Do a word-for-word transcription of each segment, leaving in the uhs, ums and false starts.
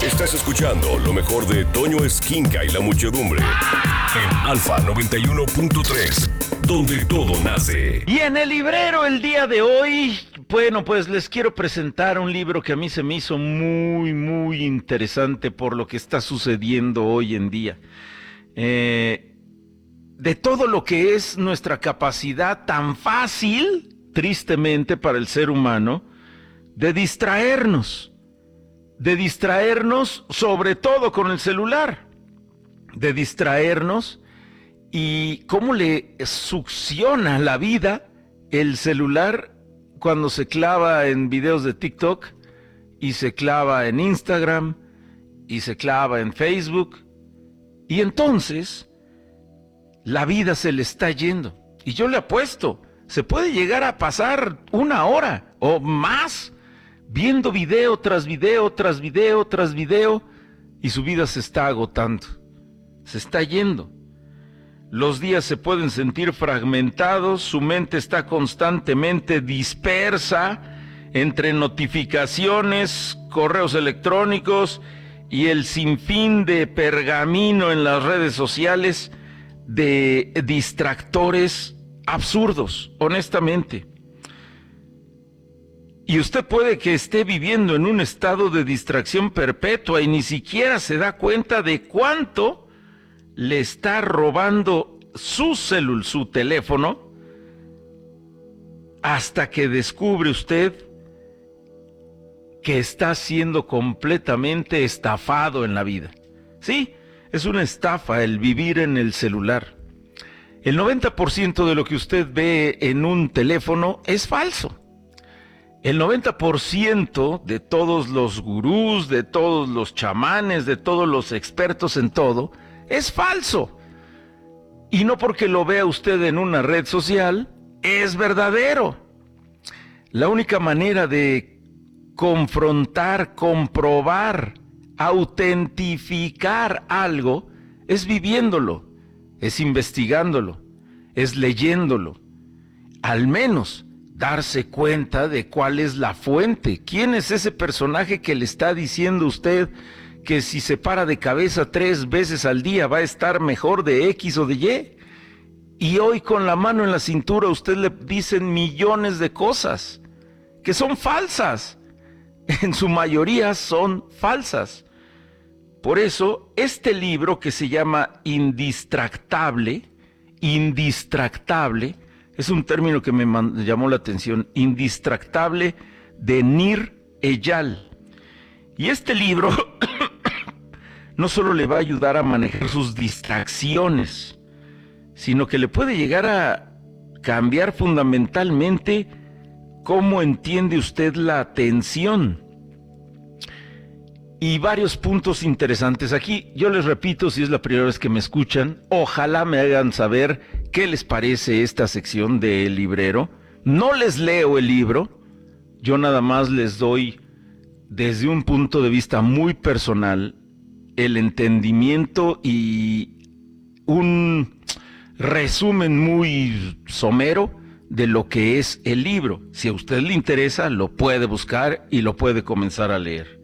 Estás escuchando lo mejor de Toño Esquinca y la muchedumbre en Alfa noventa y uno punto tres, donde todo nace. Y en el librero el día de hoy, bueno, pues les quiero presentar un libro que a mí se me hizo muy, muy interesante por lo que está sucediendo hoy en día. Eh, de todo lo que es nuestra capacidad tan fácil, tristemente para el ser humano, de distraernos. De distraernos sobre todo con el celular. De distraernos y cómo le succiona la vida el celular cuando se clava en videos de TikTok y se clava en Instagram y se clava en Facebook. Y entonces la vida se le está yendo. Y yo le apuesto, se puede llegar a pasar una hora o más viendo video tras video, tras video, tras video, y su vida se está agotando, se está yendo. Los días se pueden sentir fragmentados, su mente está constantemente dispersa entre notificaciones, correos electrónicos y el sinfín de pergamino en las redes sociales de distractores absurdos, honestamente. Y usted puede que esté viviendo en un estado de distracción perpetua y ni siquiera se da cuenta de cuánto le está robando su celular, su teléfono, hasta que descubre usted que está siendo completamente estafado en la vida. Sí, es una estafa el vivir en el celular. El noventa por ciento de lo que usted ve en un teléfono es falso. El noventa por ciento de todos los gurús, de todos los chamanes, de todos los expertos en todo, es falso. Y no porque lo vea usted en una red social, es verdadero. La única manera de confrontar, comprobar, autentificar algo es viviéndolo, es investigándolo, es leyéndolo. Al menos darse cuenta de cuál es la fuente, quién es ese personaje que le está diciendo usted que si se para de cabeza tres veces al día va a estar mejor de X o de Y. Y hoy con la mano en la cintura usted le dicen millones de cosas que son falsas, en su mayoría son falsas. Por eso este libro que se llama Indistractable, Indistractable, es un término que me llamó la atención, Indistractable, de Nir Eyal. Y este libro no solo le va a ayudar a manejar sus distracciones, sino que le puede llegar a cambiar fundamentalmente cómo entiende usted la atención. Y varios puntos interesantes aquí. Yo les repito, si es la primera vez que me escuchan, ojalá me hagan saber qué les parece esta sección del librero. No les leo el libro, yo nada más les doy desde un punto de vista muy personal el entendimiento y un resumen muy somero de lo que es el libro. Si a usted le interesa, lo puede buscar y lo puede comenzar a leer.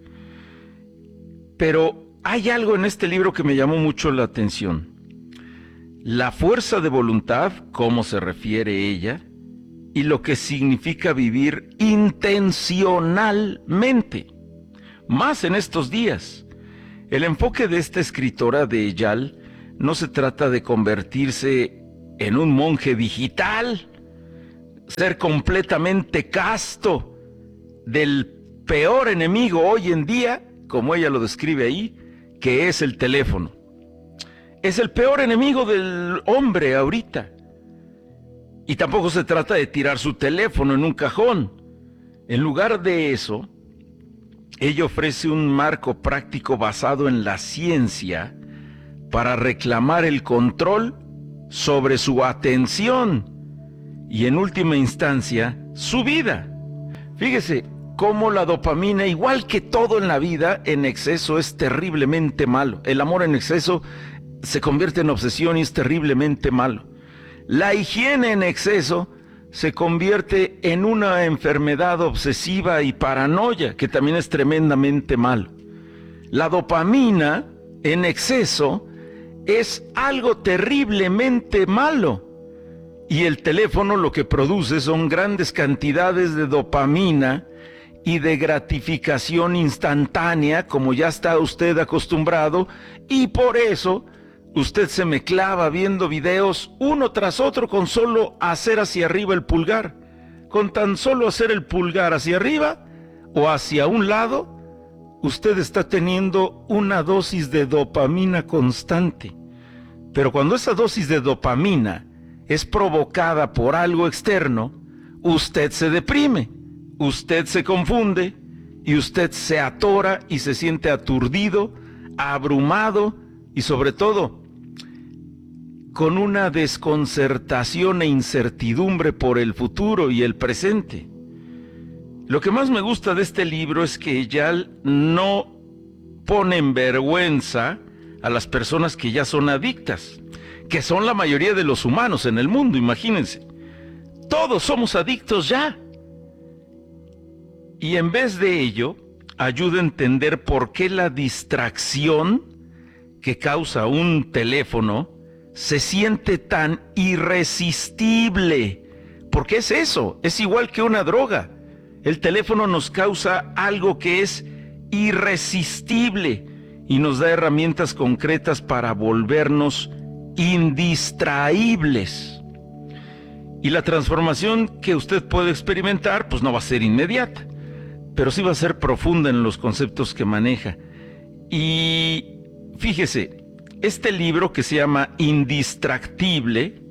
Pero hay algo en este libro que me llamó mucho la atención. La fuerza de voluntad, cómo se refiere ella, y lo que significa vivir intencionalmente. Más en estos días. El enfoque de esta escritora de Eyal no se trata de convertirse en un monje digital, ser completamente casto del peor enemigo hoy en día, como ella lo describe ahí, que es el teléfono. Es el peor enemigo del hombre ahorita. Y tampoco se trata de tirar su teléfono en un cajón. En lugar de eso, ella ofrece un marco práctico basado en la ciencia para reclamar el control sobre su atención y, en última instancia, su vida. Fíjese cómo la dopamina, igual que todo en la vida, en exceso es terriblemente malo. El amor en exceso se convierte en obsesión y es terriblemente malo. La higiene en exceso se convierte en una enfermedad obsesiva y paranoia, que también es tremendamente malo. La dopamina en exceso es algo terriblemente malo. Y el teléfono lo que produce son grandes cantidades de dopamina y de gratificación instantánea, como ya está usted acostumbrado, y por eso usted se me clava viendo videos uno tras otro con solo hacer hacia arriba el pulgar. Con tan solo hacer el pulgar hacia arriba o hacia un lado, usted está teniendo una dosis de dopamina constante. Pero cuando esa dosis de dopamina es provocada por algo externo, usted se deprime, usted se confunde y usted se atora y se siente aturdido, abrumado y sobre todo con una desconcertación e incertidumbre por el futuro y el presente. Lo que más me gusta de este libro es que Eyal no pone en vergüenza a las personas que ya son adictas, que son la mayoría de los humanos en el mundo, imagínense. Todos somos adictos ya. Y en vez de ello, ayuda a entender por qué la distracción que causa un teléfono se siente tan irresistible. Porque es eso, es igual que una droga. El teléfono nos causa algo que es irresistible y nos da herramientas concretas para volvernos indistraíbles. Y la transformación que usted puede experimentar, pues no va a ser inmediata, pero sí va a ser profunda en los conceptos que maneja. Y fíjese, este libro que se llama Indistractible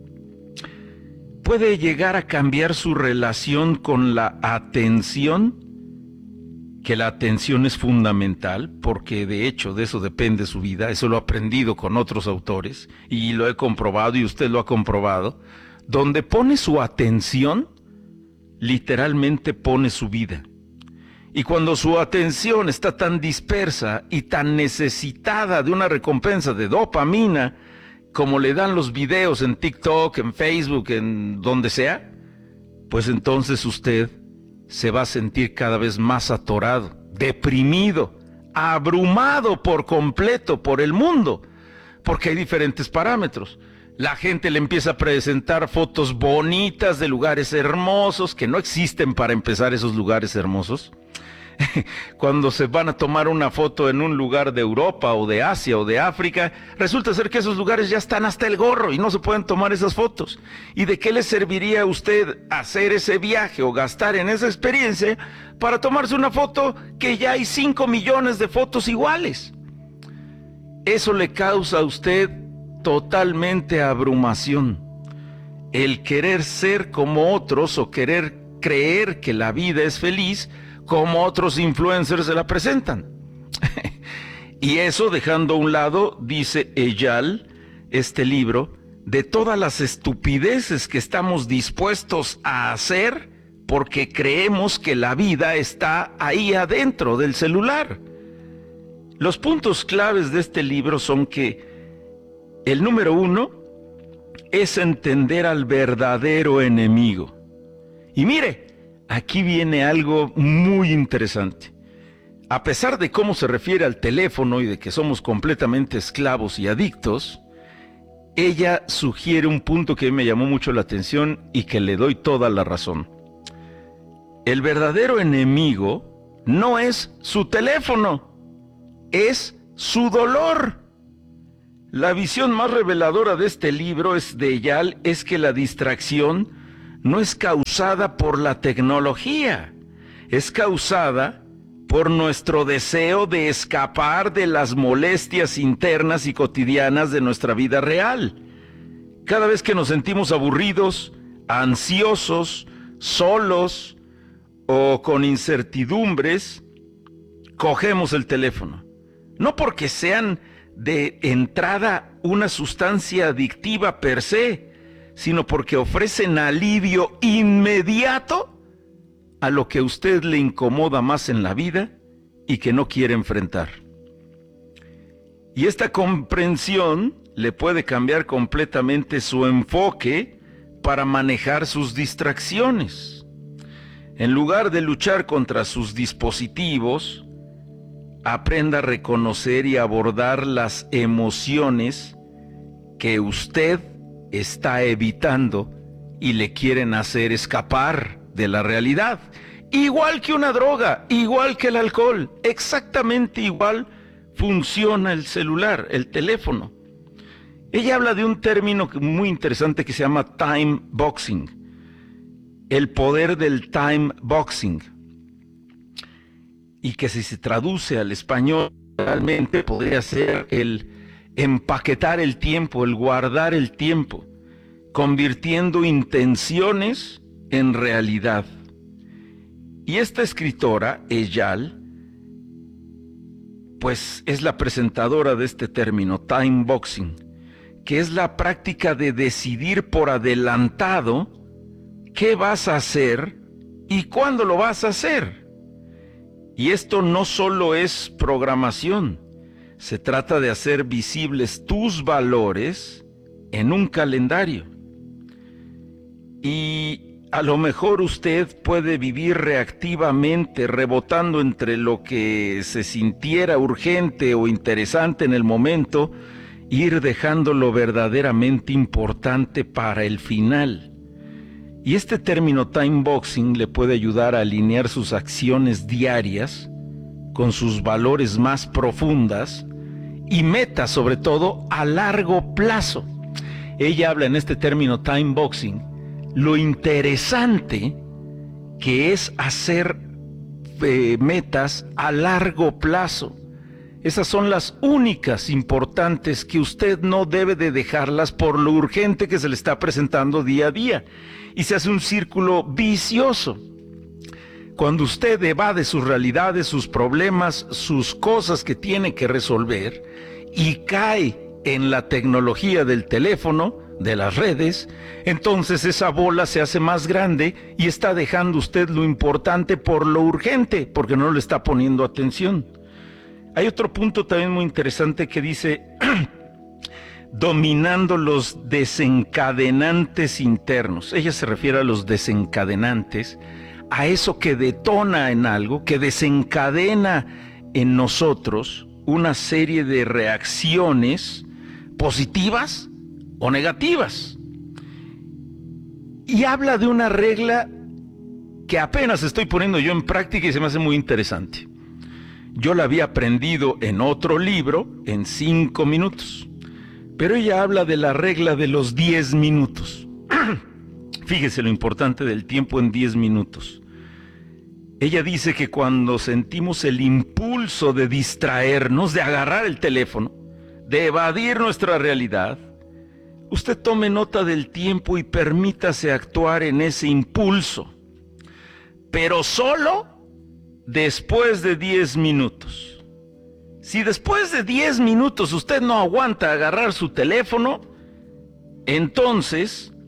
puede llegar a cambiar su relación con la atención, que la atención es fundamental, porque de hecho de eso depende su vida. Eso lo he aprendido con otros autores y lo he comprobado y usted lo ha comprobado. Donde pone su atención, literalmente pone su vida. Y cuando su atención está tan dispersa y tan necesitada de una recompensa de dopamina, como le dan los videos en TikTok, en Facebook, en donde sea, pues entonces usted se va a sentir cada vez más atorado, deprimido, abrumado por completo por el mundo, porque hay diferentes parámetros. La gente le empieza a presentar fotos bonitas de lugares hermosos, que no existen para empezar esos lugares hermosos. Cuando se van a tomar una foto en un lugar de Europa o de Asia o de África, resulta ser que esos lugares ya están hasta el gorro y no se pueden tomar esas fotos. ¿Y de qué le serviría a usted hacer ese viaje o gastar en esa experiencia para tomarse una foto que ya hay cinco millones de fotos iguales? Eso le causa a usted totalmente abrumación. El querer ser como otros o querer creer que la vida es feliz como otros influencers se la presentan. Y eso dejando a un lado, dice Eyal, este libro, de todas las estupideces que estamos dispuestos a hacer porque creemos que la vida está ahí adentro del celular. Los puntos claves de este libro son que el número uno es entender al verdadero enemigo. Y mire, aquí viene algo muy interesante. A pesar de cómo se refiere al teléfono y de que somos completamente esclavos y adictos, ella sugiere un punto que me llamó mucho la atención y que le doy toda la razón. El verdadero enemigo no es su teléfono, es su dolor. La visión más reveladora de este libro es de Eyal, es que la distracción no es causada por la tecnología, es causada por nuestro deseo de escapar de las molestias internas y cotidianas de nuestra vida real. Cada vez que nos sentimos aburridos, ansiosos, solos o con incertidumbres, cogemos el teléfono. No porque sean de entrada una sustancia adictiva per se, sino porque ofrecen alivio inmediato a lo que a usted le incomoda más en la vida y que no quiere enfrentar. Y esta comprensión le puede cambiar completamente su enfoque para manejar sus distracciones. En lugar de luchar contra sus dispositivos, aprenda a reconocer y abordar las emociones que usted está evitando y le quieren hacer escapar de la realidad. Igual que una droga, igual que el alcohol, exactamente igual funciona el celular, el teléfono. Ella habla de un término muy interesante que se llama time boxing, el poder del time boxing, y que si se traduce al español realmente podría ser el empaquetar el tiempo, el guardar el tiempo, convirtiendo intenciones en realidad. Y esta escritora, Eyal, pues es la presentadora de este término, time boxing, que es la práctica de decidir por adelantado qué vas a hacer y cuándo lo vas a hacer. Y esto no solo es programación, se trata de hacer visibles tus valores en un calendario. Y a lo mejor usted puede vivir reactivamente, rebotando entre lo que se sintiera urgente o interesante en el momento, ir dejando lo verdaderamente importante para el final. Y este término time boxing le puede ayudar a alinear sus acciones diarias con sus valores más profundas y metas, sobre todo, a largo plazo. Ella habla en este término time boxing lo interesante que es hacer eh, metas a largo plazo. Esas son las únicas importantes que usted no debe de dejarlas por lo urgente que se le está presentando día a día. Y se hace un círculo vicioso. Cuando usted evade sus realidades, sus problemas, sus cosas que tiene que resolver y cae en la tecnología del teléfono, de las redes, entonces esa bola se hace más grande y está dejando usted lo importante por lo urgente, porque no le está poniendo atención. Hay otro punto también muy interesante que dice, dominando los desencadenantes internos. Ella se refiere a los desencadenantes, a eso que detona en algo, que desencadena en nosotros una serie de reacciones positivas o negativas. Y habla de una regla que apenas estoy poniendo yo en práctica y se me hace muy interesante. Yo la había aprendido en otro libro en cinco minutos, pero ella habla de la regla de los diez minutos. Fíjese lo importante del tiempo en diez minutos. Ella dice que cuando sentimos el impulso de distraernos, de agarrar el teléfono, de evadir nuestra realidad, usted tome nota del tiempo y permítase actuar en ese impulso, pero solo después de diez minutos. Si después de diez minutos usted no aguanta agarrar su teléfono, entonces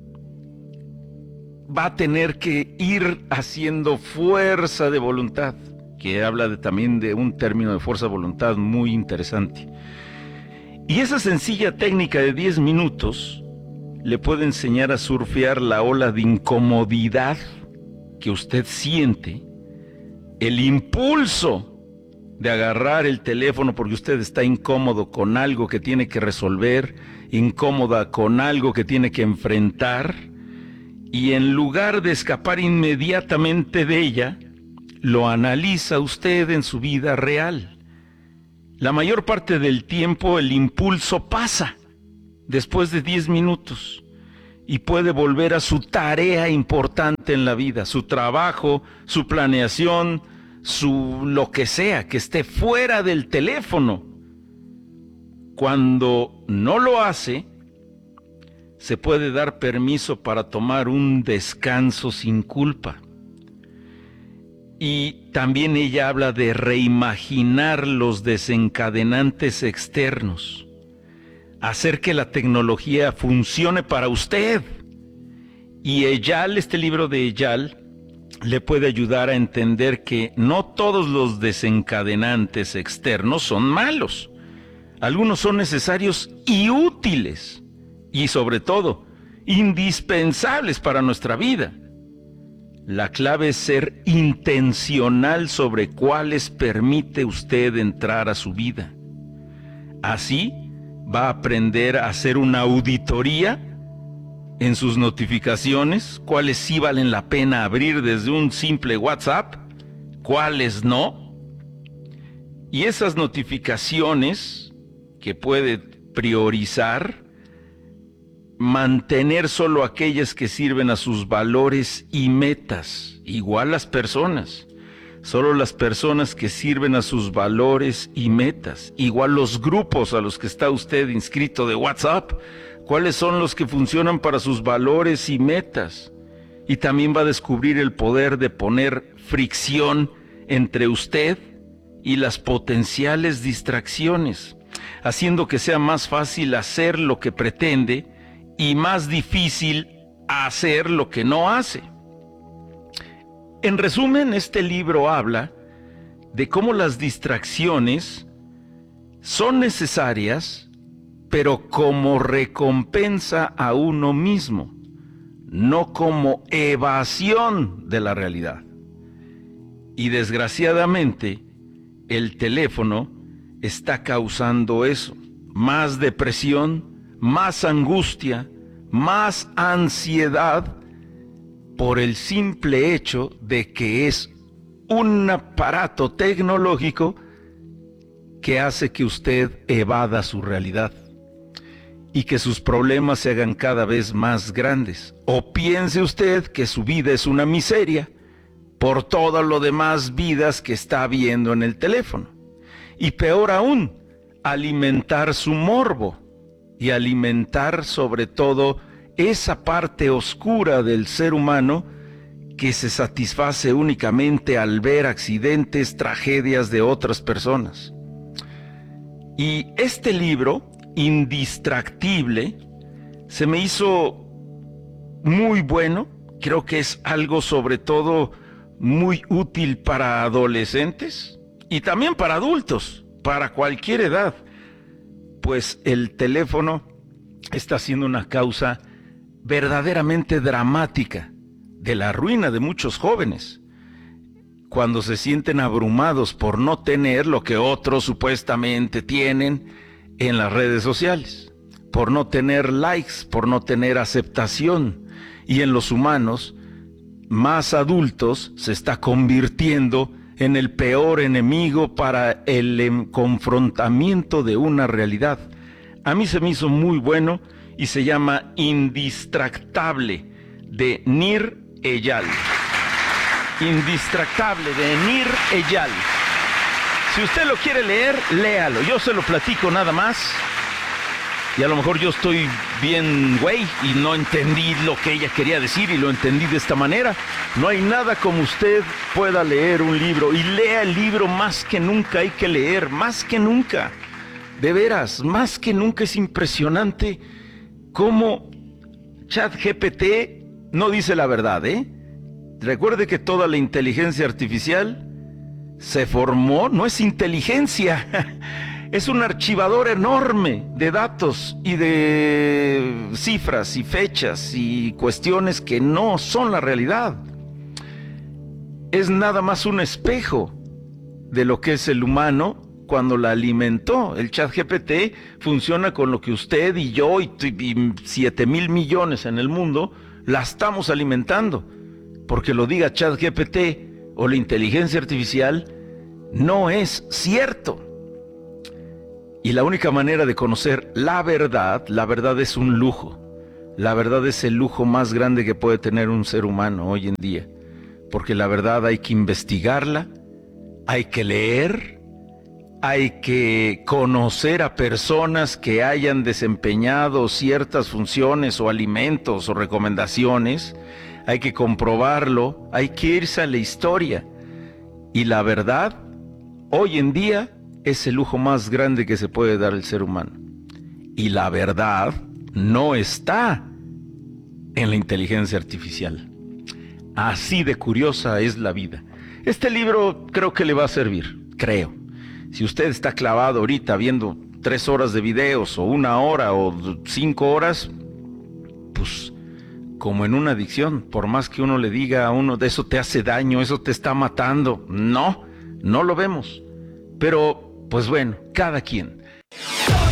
va a tener que ir haciendo fuerza de voluntad, que habla de, también de un término de fuerza de voluntad muy interesante. Y esa sencilla técnica de diez minutos le puede enseñar a surfear la ola de incomodidad que usted siente, el impulso de agarrar el teléfono porque usted está incómodo con algo que tiene que resolver, incómoda con algo que tiene que enfrentar, y en lugar de escapar inmediatamente de ella, lo analiza usted en su vida real. La mayor parte del tiempo el impulso pasa después de diez minutos y puede volver a su tarea importante en la vida, su trabajo, su planeación, su lo que sea, que esté fuera del teléfono. Cuando no lo hace, se puede dar permiso para tomar un descanso sin culpa. Y también ella habla de reimaginar los desencadenantes externos, hacer que la tecnología funcione para usted. Y Eyal, este libro de Eyal, le puede ayudar a entender que no todos los desencadenantes externos son malos. Algunos son necesarios y útiles, y sobre todo, indispensables para nuestra vida. La clave es ser intencional sobre cuáles permite usted entrar a su vida. Así va a aprender a hacer una auditoría en sus notificaciones, cuáles sí valen la pena abrir desde un simple WhatsApp, cuáles no. Y esas notificaciones que puede priorizar, mantener solo aquellas que sirven a sus valores y metas, igual las personas, solo las personas que sirven a sus valores y metas, igual los grupos a los que está usted inscrito de WhatsApp, cuáles son los que funcionan para sus valores y metas. Y también va a descubrir el poder de poner fricción entre usted y las potenciales distracciones, haciendo que sea más fácil hacer lo que pretende y más difícil hacer lo que no hace. En resumen, este libro habla de cómo las distracciones son necesarias, pero como recompensa a uno mismo, no como evasión de la realidad. Y desgraciadamente, el teléfono está causando eso, más depresión, más angustia, más ansiedad, por el simple hecho de que es un aparato tecnológico que hace que usted evada su realidad y que sus problemas se hagan cada vez más grandes. O piense usted que su vida es una miseria por todo lo demás vidas que está viendo en el teléfono. Y peor aún, alimentar su morbo y alimentar sobre todo esa parte oscura del ser humano que se satisface únicamente al ver accidentes, tragedias de otras personas. Y este libro, Indistractible, se me hizo muy bueno. Creo que es algo sobre todo muy útil para adolescentes y también para adultos, para cualquier edad, pues el teléfono está siendo una causa verdaderamente dramática de la ruina de muchos jóvenes, cuando se sienten abrumados por no tener lo que otros supuestamente tienen en las redes sociales, por no tener likes, por no tener aceptación. Y en los humanos más adultos se está convirtiendo en el peor enemigo para el confrontamiento de una realidad. A mí se me hizo muy bueno y se llama Indistractable, de Nir Eyal. Indistractable, de Nir Eyal. Si usted lo quiere leer, léalo. Yo se lo platico nada más. Y a lo mejor yo estoy bien güey y no entendí lo que ella quería decir y lo entendí de esta manera. No hay nada como usted pueda leer un libro, y lea el libro más que nunca. Hay que leer más que nunca. De veras, más que nunca. Es impresionante cómo ChatGPT no dice la verdad, ¿eh? Recuerde que toda la inteligencia artificial se formó, no es inteligencia, es un archivador enorme de datos y de cifras y fechas y cuestiones que no son la realidad. Es nada más un espejo de lo que es el humano cuando la alimentó. El ChatGPT funciona con lo que usted y yo y, y siete mil millones en el mundo la estamos alimentando. Porque lo diga ChatGPT o la inteligencia artificial, no es cierto. Y la única manera de conocer la verdad, la verdad es un lujo. La verdad es el lujo más grande que puede tener un ser humano hoy en día. Porque la verdad hay que investigarla, hay que leer, hay que conocer a personas que hayan desempeñado ciertas funciones o alimentos o recomendaciones. Hay que comprobarlo, hay que irse a la historia. Y la verdad, hoy en día, es el lujo más grande que se puede dar al ser humano. Y la verdad no está en la inteligencia artificial. Así de curiosa es la vida. Este libro creo que le va a servir, creo. Si usted está clavado ahorita viendo tres horas de videos, o una hora, o cinco horas, pues como en una adicción, por más que uno le diga a uno, de eso te hace daño, eso te está matando. No, no lo vemos. Pero, pues bueno, cada quien.